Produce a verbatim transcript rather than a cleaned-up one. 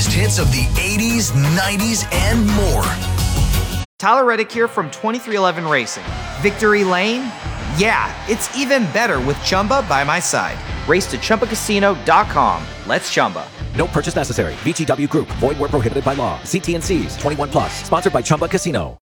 greatest hits of the eighties, nineties, and more. Tyler Reddick here from twenty-three eleven Racing. Victory Lane? Yeah, it's even better with Chumba by my side. Race to Chumba Casino dot com. Let's Chumba. No purchase necessary. V G W Group. Void where prohibited by law. See T and C's. twenty-one plus. Sponsored by Chumba Casino.